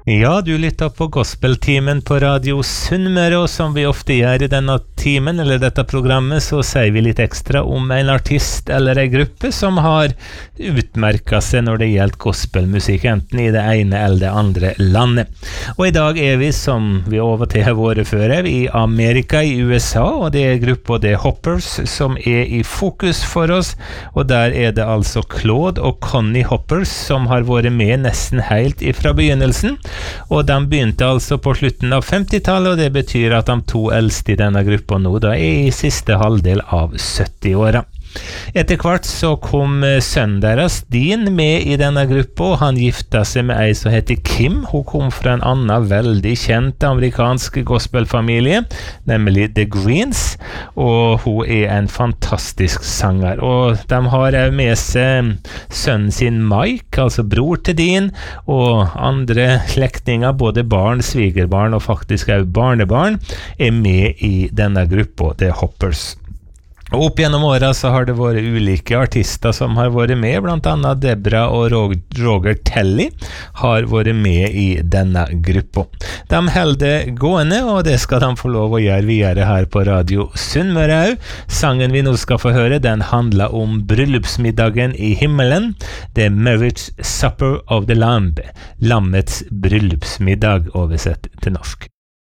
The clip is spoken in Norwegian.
Ja, du lytter på Gospeltimen på Radio Sunnmøre, og som vi ofte gjør i denne timen, eller dette programmet, så sier vi litt ekstra om en artist eller en gruppe som har utmerket seg når det gjelder gospelmusikk, enten i det ene eller det andre landet. Og i dag er vi, som vi over til har vært før, i Amerika, i USA, og det er gruppa The Hoppers som er i fokus for oss, og der er det altså Claude og Connie Hoppers som har vært med nesten helt ifra begynnelsen. Og de begynte altså på slutten av 50-tallet, og det betyr at de to eldste i denne gruppa nå da er i siste halvdel av 70-åra. Etter hvert så kom sønnen deres, Dean, med i denne gruppa, og han gifta seg med ei som heter Kim. Hun kom fra en annen veldig kjent amerikansk gospelfamilie, nemlig The Greens, og hun er en fantastisk sanger. Og de har med seg sønnen sin Mike, altså bror til Dean, og andre slektninger, både barn, svigerbarn og faktisk også barnebarn, er med i denne gruppa, The Hoppers. Og opp gjennom året så har det vært ulike artister som har vært med, blant annet Debra og Roger Telly har vært med i denne gruppa. De holder gående, og det skal de få lov å gjøre videre her på Radio Sunnmøre også. Sangen vi nå skal få høre, den handler om bryllupsmiddagen i himmelen. Det er Marriage Supper of the Lamb, lammets bryllupsmiddag oversett til norsk.